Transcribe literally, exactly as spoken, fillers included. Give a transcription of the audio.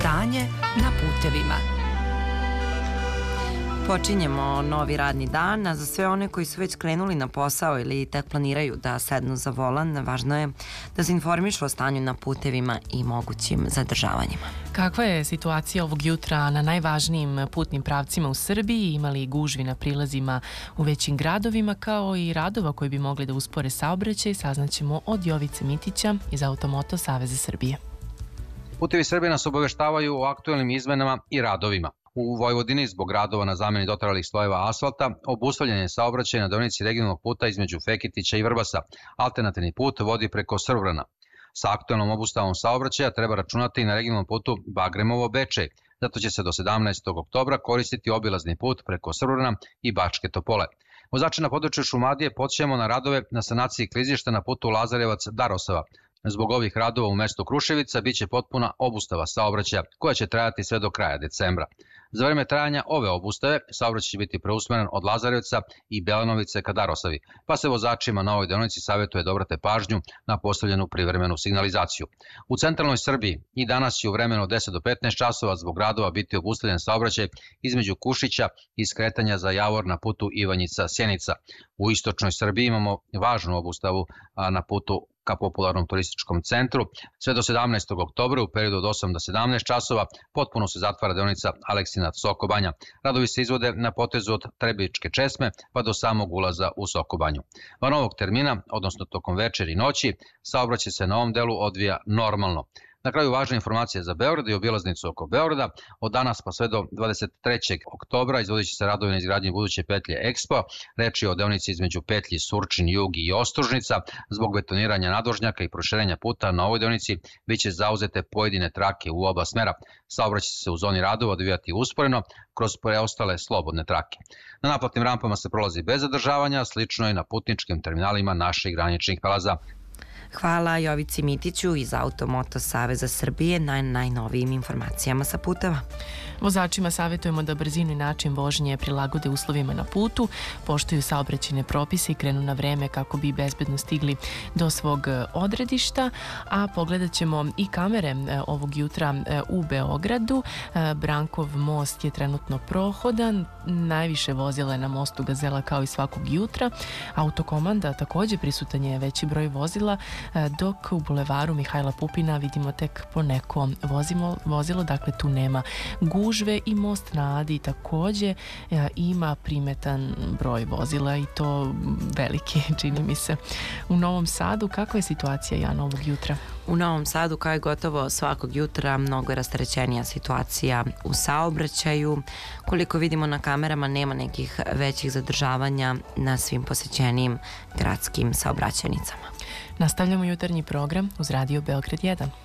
Stanje na putevima. Počinjemo novi radni dan, a za sve one koji su već krenuli na posao ili tek planiraju da sednu za volan, važno je da se informišu o stanju na putevima i mogućim zadržavanjima. Kakva je situacija ovog jutra na najvažnijim putnim pravcima u Srbiji? Ima li gužvi na prilazima u većim gradovima, kao i radova koji bi mogli da uspore saobraćaj? Saznaćemo od Jovice Mitića iz Automoto Saveza Srbije. Putevi Srbije nas obaveštavaju o aktuelnim izmenama i radovima. U Vojvodini zbog radova na zameni dotralih slojeva asfalta obustavljen je saobraćaj na deonici regionalnog puta između Feketića i Vrbasa. Alternativni put vodi preko Srvrana. Sa aktuelnom obustavom saobraćaja treba računati i na regionalnom putu Bagremovo-Bečej. Zato će se do sedamnaestog oktobra koristiti obilazni put preko Srvrana i Bačke Topole. Vozači na području Šumadije podsjećamo na radove na sanaciji klizišta na putu Lazarevac-Darosava. Zbog ovih radova u mestu Kruševica biće potpuna obustava saobraćaja koja će trajati sve do kraja decembra. Za vreme trajanja ove obustave saobraćaj će biti preusmeren od Lazarevca i Belanovice ka Darosavi, pa se vozačima na ovoj deonici savjetuje da obrate pažnju na postavljenu privremenu signalizaciju. U centralnoj Srbiji i danas će u vremenu od deset do petnaest časova zbog radova biti obustavljen saobraćaj između Kušića i skretanja za Javor na putu Ivanjica-Sjenica. U istočnoj Srbiji imamo važnu obustavu na putu ka popularnom turističkom centru. Sve do sedamnaestog oktobra u periodu od osam do sedamnaest časova potpuno se zatvara deonica Aleksinac-Soko Banja. Radovi se izvode na potezu od Trebičke česme pa do samog ulaza u Soko Banju. Van ovog termina, odnosno tokom večeri i noći, saobraćaj se na ovom delu odvija normalno. Na kraju važna informacija za Beograd i obilaznicu oko Beograda. Od danas pa sve do dvadeset trećeg oktobra izvodit će se radovi na izgradnji buduće petlje Expo. Reč je o deonici između petlji Surčin, Jugi i Ostružnica. Zbog betoniranja nadvožnjaka i proširenja puta na ovoj deonici biće zauzete pojedine trake u oba smera. Saobraćaj će se u zoni radova odvijati usporeno kroz preostale slobodne trake. Na naplatnim rampama se prolazi bez zadržavanja, slično je na putničkim terminalima naših graničnih prelaza. Hvala Jovici Mitiću iz Automoto Saveza Srbije na najnovijim informacijama sa puteva. Vozačima savjetujemo da brzinu i način vožnje prilagode uslovima na putu, poštuju saobraćajne propise i krenu na vreme kako bi bezbedno stigli do svog odredišta, a pogledat ćemo i kamere ovog jutra u Beogradu. Brankov most je trenutno prohodan, najviše vozila je na mostu Gazela kao i svakog jutra. Autokomanda također prisutan je veći broj vozila, dok u bulevaru Mihajla Pupina vidimo tek po neko vozilo, vozilo, dakle tu nema gužve, i most na Adi također ima primetan broj vozila i to veliki, čini mi se. U Novom Sadu kakva je situacija, Jana, ovog jutra? U Novom Sadu, kao i gotovo svakog jutra, mnogo je rasterećenija situacija u saobraćaju. Koliko vidimo na kamerama, nema nekih većih zadržavanja na svim posećenijim gradskim saobraćajnicama. Nastavljamo jutarnji program uz Radio Beograd jedan.